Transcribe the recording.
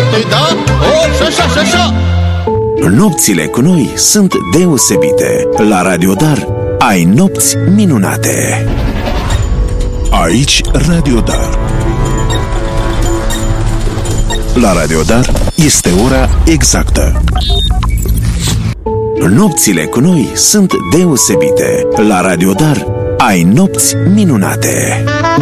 tăi da, și așa. Nopțile cu noi sunt deosebite. La Radio Dar ai nopți minunate. Aici Radio Dar. La Radio Dar este ora exactă. Nopțile cu noi sunt deosebite. La Radio Dar ai nopți minunate.